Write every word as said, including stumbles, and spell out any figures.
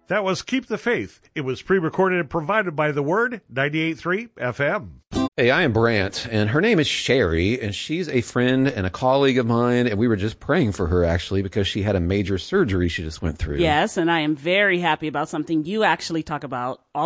That was Keep the Faith. It was pre-recorded and provided by The Word, ninety-eight point three F M. Hey, I am Brant, and her name is Sherry, and she's a friend and a colleague of mine, and we were just praying for her, actually, because she had a major surgery she just went through. Yes, and I am very happy about something you actually talk about all